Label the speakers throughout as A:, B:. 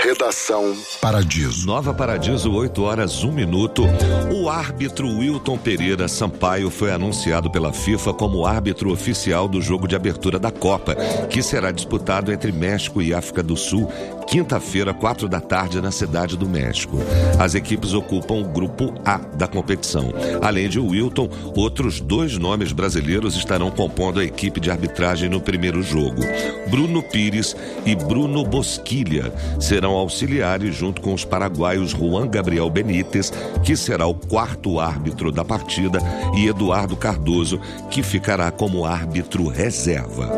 A: Redação Paradiso.
B: Nova Paradiso, 8h01. O árbitro Wilton Pereira Sampaio foi anunciado pela FIFA como árbitro oficial do jogo de abertura da Copa, que será disputado entre México e África do Sul, quinta-feira, 16h, na Cidade do México. As equipes ocupam o grupo A da competição. Além de Wilton, outros 2 nomes brasileiros estarão compondo a equipe de arbitragem no primeiro jogo. Bruno Pires e Bruno Bosquilha serão auxiliares junto com os paraguaios Juan Gabriel Benítez, que será o 4º árbitro da partida, e Eduardo Cardoso, que ficará como árbitro reserva.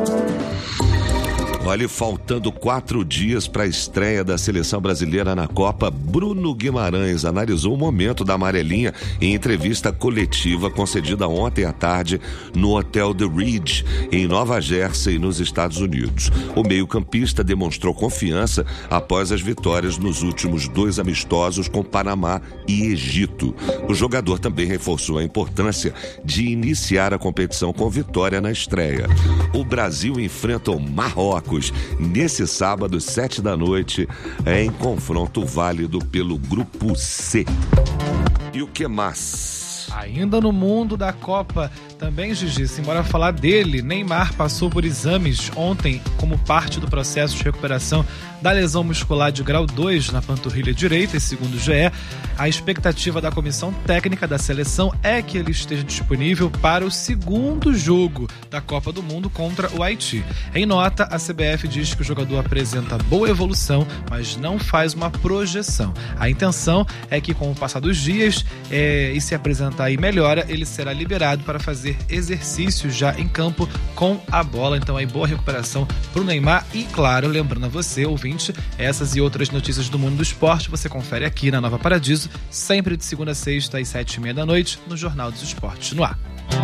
B: Olha, faltando 4 dias para a estreia da seleção brasileira na Copa, Bruno Guimarães analisou o momento da amarelinha em entrevista coletiva concedida ontem à tarde no Hotel The Ridge, em Nova Jersey, nos Estados Unidos. O meio-campista demonstrou confiança após as vitórias nos últimos 2 amistosos com Panamá e Egito. O jogador também reforçou a importância de iniciar a competição com vitória na estreia. O Brasil enfrenta o Marrocos nesse sábado, 7h, em confronto válido pelo Grupo C. E o que mais?
C: Ainda no mundo da Copa, também, Gigi, simbora falar dele. Neymar passou por exames ontem como parte do processo de recuperação da lesão muscular de grau 2 na panturrilha direita, e segundo o GE, a expectativa da comissão técnica da seleção é que ele esteja disponível para o segundo jogo da Copa do Mundo contra o Haiti. Em nota, a CBF diz que o jogador apresenta boa evolução, mas não faz uma projeção. A intenção é que, com o passar dos dias e se apresentar e melhora, ele será liberado para fazer exercícios já em campo com a bola. Então, aí, boa recuperação para o Neymar. E, claro, lembrando a você, ouvinte, essas e outras notícias do mundo do esporte você confere aqui na Nova Paradiso, sempre de segunda a sexta às 7h30 no Jornal dos Esportes no Ar.